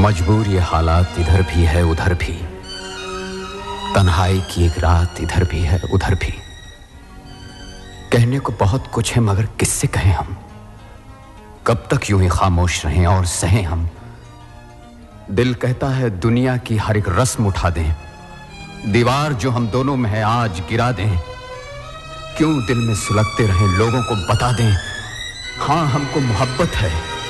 मजबूर ये हालात इधर भी है उधर भी, तन्हाई की एक रात इधर भी है उधर भी। कहने को बहुत कुछ है मगर किससे कहें हम, कब तक यूं ही खामोश रहें और सहें हम। दिल कहता है दुनिया की हर एक रस्म उठा दें, दीवार जो हम दोनों में है आज गिरा दें। क्यों दिल में सुलगते रहें, लोगों को बता दें हाँ हमको मोहब्बत है।